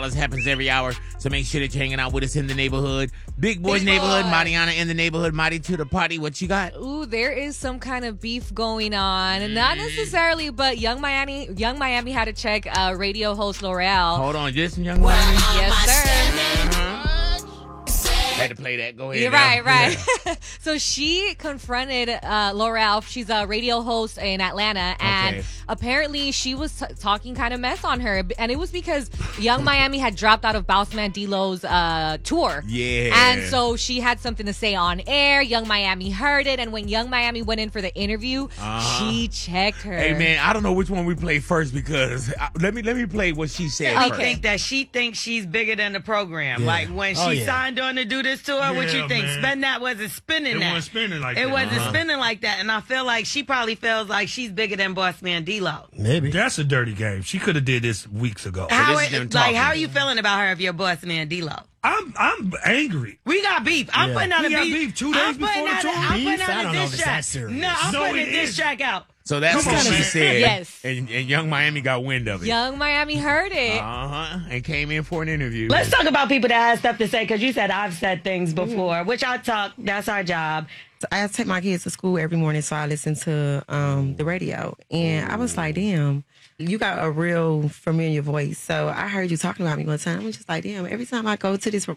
happens every hour, so make sure that you're hanging out with us in the neighborhood. Big Boys Neighborhood, Mariana in the neighborhood, Marty to the party. What you got? Ooh, there is some kind of beef going on. Not necessarily, but Young Miami had to check radio host L'Oreal. Hold on, just some Young Miami? Yes, sir. Had to play that. Go ahead. Yeah, right. Yeah. So she confronted L'Oreal. She's a radio host in Atlanta, and apparently she was talking kind of mess on her, and it was because Young Miami had dropped out of Boss Mandilo's tour. Yeah. And so she had something to say on air. Young Miami heard it, and when Young Miami went in for the interview, she checked her. Hey man, I don't know which one we play first because let me play what she said. I think that she thinks she's bigger than the program. Yeah. Like when she signed on to do this tour, what you think? That wasn't spinning that. It wasn't spinning like that. It wasn't spinning like that. And I feel like she probably feels like she's bigger than Boss Mandilo. Maybe. That's a dirty game. She could have did this weeks ago. How are you feeling about her if you're Boss Mandilo? I'm angry. We got beef. I'm putting out a beef. 2 days before the tour. I'm putting out a diss track. No, I'm putting a diss track out. So that's what she said. Yes. And Young Miami got wind of it. Young Miami heard it. And came in for an interview. Let's talk about people that have stuff to say, because you said I've said things before, which I talk. That's our job. So I take my kids to school every morning, so I listen to the radio. And I was like, damn, you got a real familiar voice. So I heard you talking about me one time. I was just like, damn, every time I go to this